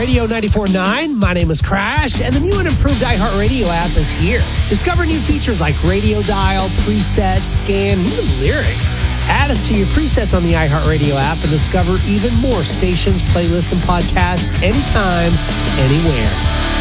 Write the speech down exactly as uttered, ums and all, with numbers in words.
Radio ninety-four point nine, my name is Crash, and the new and improved iHeartRadio app is here. Discover new features like radio dial, presets, scan, and even lyrics. Add us to your presets on the iHeartRadio app and discover even more stations, playlists, and podcasts anytime, anywhere.